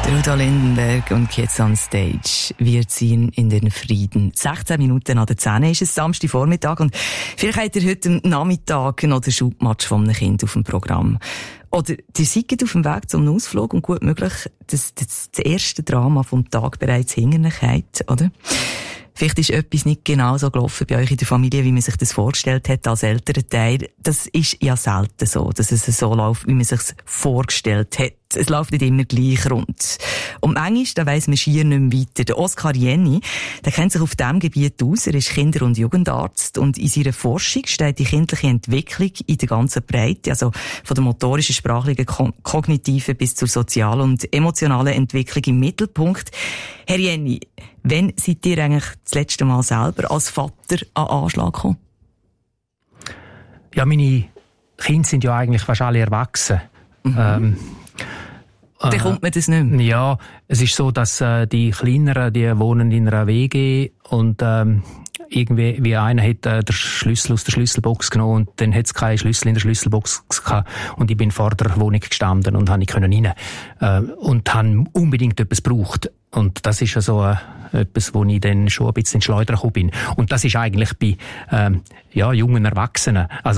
Udo Lindenberg und Kids on Stage. Wir ziehen in den Frieden. 16 Minuten nach der 10 ist es Samstagvormittag und vielleicht habt ihr heute am Nachmittag noch den Schubmatch von einem Kind auf dem Programm. Oder ihr seid auf dem Weg zum Ausflug und gut möglich, dass das erste Drama vom Tag bereits hinter euch habt, oder? Vielleicht ist etwas nicht genau so gelaufen bei euch in der Familie, wie man sich das vorgestellt hat als Elternteil. Das ist ja selten so, dass es so läuft, wie man sich vorgestellt hat. Es läuft nicht immer gleich rund. Und manchmal, da weiss man schier nicht mehr weiter. Der Oskar Jenny, der kennt sich auf diesem Gebiet aus. Er ist Kinder- und Jugendarzt und in seiner Forschung steht die kindliche Entwicklung in der ganzen Breite, also von der motorischen, sprachlichen, kognitiven bis zur sozialen und emotionalen Entwicklung im Mittelpunkt. Herr Jenny, wann seid ihr eigentlich das letzte Mal selber als Vater an Anschlag gekommen? Ja, meine Kinder sind ja eigentlich fast alle erwachsen. Dann kommt man das nicht mehr. Ja, es ist so, dass die Kleineren, die wohnen in einer WG und irgendwie wie einer hat den Schlüssel aus der Schlüsselbox genommen und dann hat es keinen Schlüssel in der Schlüsselbox gehabt und ich bin vor der Wohnung gestanden und habe nicht rein und habe unbedingt etwas gebraucht. Und das ist ja so etwas, wo ich dann schon ein bisschen in Schleudern gekommen bin. Und das ist eigentlich bei jungen Erwachsenen. Also